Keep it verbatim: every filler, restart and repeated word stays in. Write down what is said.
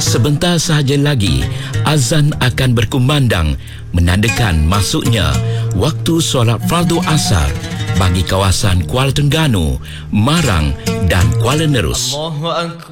Sebentar sahaja lagi, azan akan berkumandang menandakan masuknya waktu solat fardu asar bagi kawasan Kuala Terengganu, Marang dan Kuala Nerus.